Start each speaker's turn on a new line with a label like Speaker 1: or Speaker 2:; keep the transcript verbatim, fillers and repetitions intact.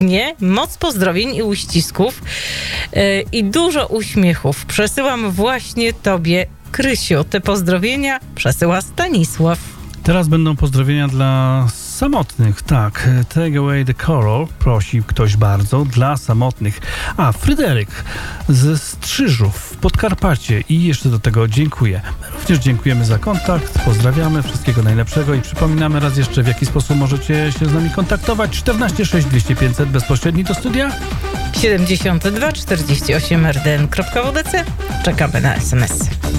Speaker 1: Nie? Moc pozdrowień i uścisków yy, i dużo uśmiechów przesyłam właśnie tobie, Krysiu. Te pozdrowienia przesyła Stanisław.
Speaker 2: Teraz będą pozdrowienia dla samotnych, tak. Take away the coral, prosi ktoś bardzo, dla samotnych. A, Fryderyk ze Strzyżów w Podkarpacie i jeszcze do tego dziękuję. My również dziękujemy za kontakt, pozdrawiamy, wszystkiego najlepszego i przypominamy raz jeszcze, w jaki sposób możecie się z nami kontaktować. czternaście sześć dwieście pięćset bezpośredni do studia.
Speaker 1: siedemdziesiąt dwa czterdzieści osiem r d n kropka w d c. Czekamy na es em esy.